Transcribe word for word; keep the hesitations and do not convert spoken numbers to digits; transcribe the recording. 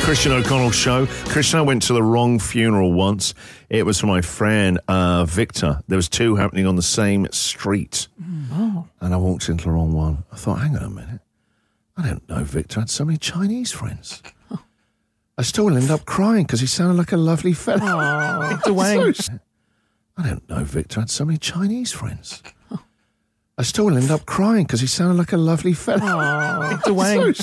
Christian O'Connell show. Christian, I went to the wrong funeral once. It was for my friend uh, Victor. There was two happening on the same street. Oh. And I walked into the wrong one. I thought, hang on a minute. I don't know Victor. I had so many Chinese friends. Oh. I still ended up crying because he sounded like a lovely fella. Oh, Victor Wang. So, I don't know Victor. I had so many Chinese friends. Oh. I still ended up crying because he sounded like a lovely fella. Oh, Victor Wang. So